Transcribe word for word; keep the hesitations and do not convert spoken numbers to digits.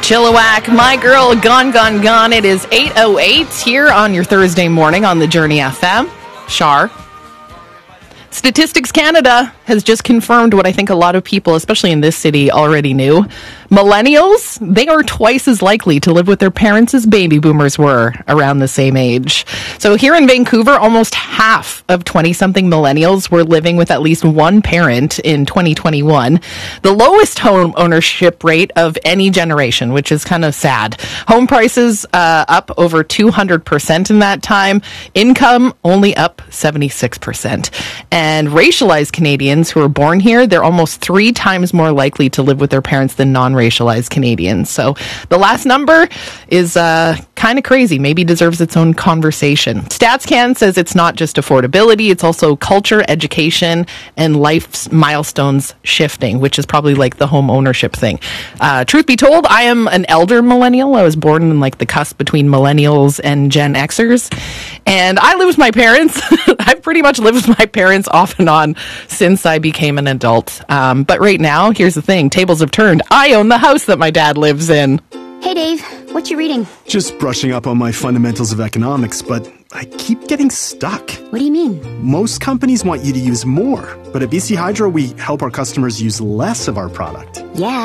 Chilliwack, My Girl, Gone, Gone, Gone. It is eight oh eight here on your Thursday morning on the Journey F M. Shar. Statistics Canada has just confirmed what I think a lot of people, especially in this city, already knew. Millennials, they are twice as likely to live with their parents as baby boomers were around the same age. So here in Vancouver, almost half of twenty-something millennials were living with at least one parent in twenty twenty-one. The lowest home ownership rate of any generation, which is kind of sad. Home prices uh, up over two hundred percent in that time. Income only up seventy-six percent. And racialized Canadians who are born here, they're almost three times more likely to live with their parents than non-racialized Canadians. So the last number is uh, kind of crazy, maybe deserves its own conversation. StatsCan says it's not just affordability, it's also culture, education, and life's milestones shifting, which is probably like the home ownership thing. Uh, truth be told, I am an elder millennial. I was born in like the cusp between millennials and Gen Xers. And I live with my parents. I've pretty much lived with my parents off and on since I became an adult. Um, but right now, here's the thing. Tables have turned. I own the house that my dad lives in. Hey, Dave. What you reading? Just brushing up on my fundamentals of economics, but I keep getting stuck. What do you mean? Most companies want you to use more, but at B C Hydro, we help our customers use less of our product. Yeah.